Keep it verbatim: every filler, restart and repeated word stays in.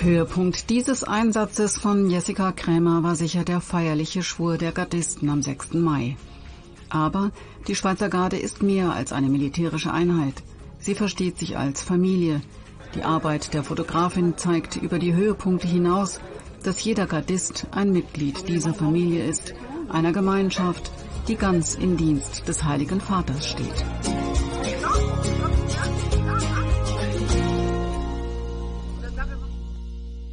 Höhepunkt dieses Einsatzes von Jessica Krämer war sicher der feierliche Schwur der Gardisten am sechsten Mai. Aber die Schweizer Garde ist mehr als eine militärische Einheit. Sie versteht sich als Familie. Die Arbeit der Fotografin zeigt über die Höhepunkte hinaus, dass jeder Gardist ein Mitglied dieser Familie ist, einer Gemeinschaft, die ganz im Dienst des Heiligen Vaters steht.